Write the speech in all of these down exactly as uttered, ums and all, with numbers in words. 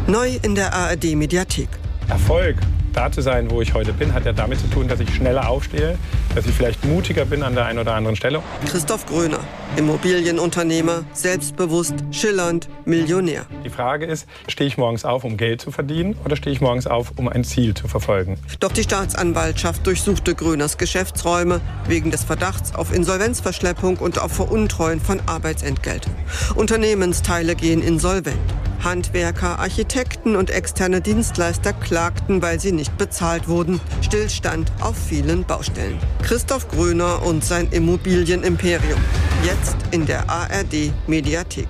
Neu in der A R D-Mediathek. Erfolg, da zu sein, wo ich heute bin, hat ja damit zu tun, dass ich schneller aufstehe, dass ich vielleicht mutiger bin an der einen oder anderen Stelle. Christoph Gröner, Immobilienunternehmer, selbstbewusst, schillernd, Millionär. Die Frage ist, stehe ich morgens auf, um Geld zu verdienen, oder stehe ich morgens auf, um ein Ziel zu verfolgen? Doch die Staatsanwaltschaft durchsuchte Gröners Geschäftsräume wegen des Verdachts auf Insolvenzverschleppung und auf Veruntreuen von Arbeitsentgelt. Unternehmensteile gehen insolvent. Handwerker, Architekten und externe Dienstleister klagten, weil sie nicht bezahlt wurden. Stillstand auf vielen Baustellen. Christoph Gröner und sein Immobilienimperium. Jetzt in der A R D-Mediathek.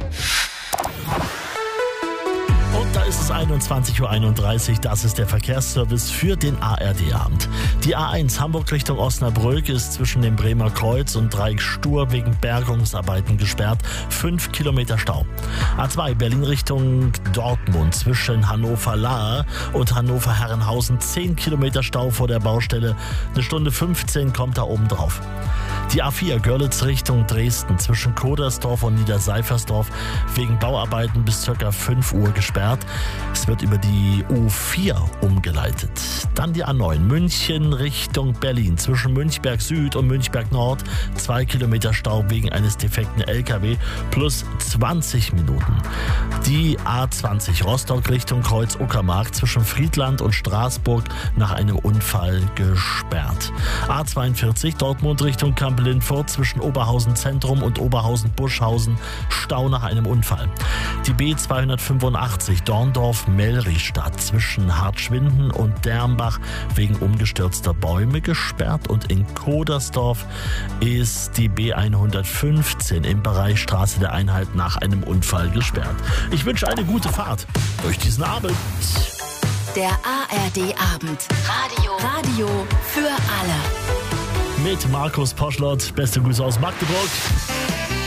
Und da ist es einundzwanzig Uhr einunddreißig, das ist der Verkehrsservice für den A R D-Abend. Die A eins Hamburg Richtung Osnabrück ist zwischen dem Bremer Kreuz und Dreieck Stur wegen Bergungsarbeiten gesperrt. Fünf Kilometer Stau. A zwei Berlin Richtung Dortmund zwischen Hannover-Lahr und Hannover-Herrenhausen. Zehn Kilometer Stau vor der Baustelle. Eine Stunde fünfzehn kommt da oben drauf. Die A vier Görlitz Richtung Dresden zwischen Kodersdorf und Niederseifersdorf wegen Bauarbeiten bis ca. fünf Uhr gesperrt. Es wird über die U vier umgeleitet. Dann die A neun München Richtung Berlin zwischen Münchberg Süd und Münchberg Nord. Zwei Kilometer Stau wegen eines defekten L K W plus zwanzig Minuten. Die A zwanzig Rostock Richtung Kreuz Uckermark zwischen Friedland und Straßburg nach einem Unfall gesperrt. A zweiundvierzig Dortmund Richtung Kamp-Lindfort zwischen Oberhausen Zentrum und Oberhausen Buschhausen. Stau nach einem Unfall. Die B zweihundertfünfundachtzig Dorndorf-Mellristadt zwischen Hartschwinden und Dernbach wegen umgestürzter Bäume gesperrt. Und in Kodersdorf ist die B hundertfünfzehn im Bereich Straße der Einheit nach einem Unfall gesperrt. Ich wünsche eine gute Fahrt durch diesen Abend. Der A R D-Abend. Radio. Radio für alle. Mit Markus Poschlott. Beste Grüße aus Magdeburg.